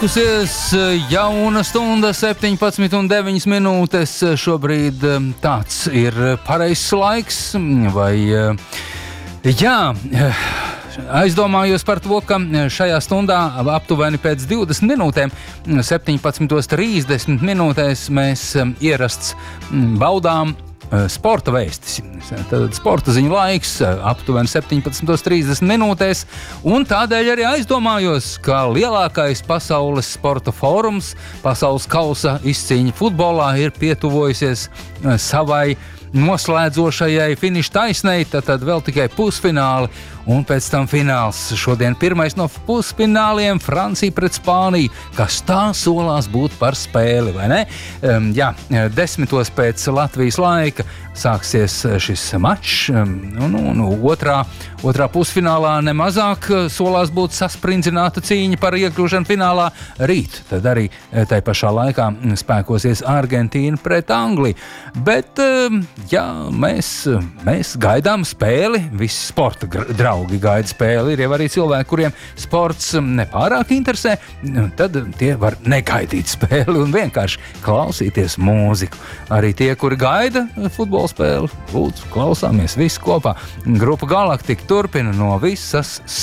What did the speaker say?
Sākusies jauna stunda, 17,9 minūtes. Šobrīd tāds ir pareizs laiks. Aizdomājos par to, ka šajā stundā aptuveni pēc 20 minūtēm, 17,30 minūtēs, mēs ierasts baudām sporta vēstis. Tad sporta ziņu laiks aptuveni 17,30 minūtēs, un tādēļ arī aizdomājos, ka lielākais pasaules sporta fórums, pasaules kausa izcīņa futbolā, ir pietuvojusies savai noslēdzošajai finiša taisnei, tad vēl tikai pusfināli un pēc tam fināls. Šodien pirmais no pusfināliem - Francija pret Spāniju, kas tā solās būt par spēli, vai ne? 10 pēc Latvijas laika sāksies šis mačs, otrā pusfinālā nemazāk solās būt sasprindzināta cīņa par iekļūšanu finālā rīt. Tad arī tai pašā laikā spēkosies Argentīna pret Angliju. Bet, mēs gaidām spēli, visi sporta draugi gaida spēli. Ir jau arī cilvēki, kuriem sports nepārāk interesē, tad tie var negaidīt spēli un vienkārši klausīties mūziku. Arī tie, kuri gaida futbola spēli, lūdzu, klausāmies visi kopā. Grupa Galaktika turpina no visas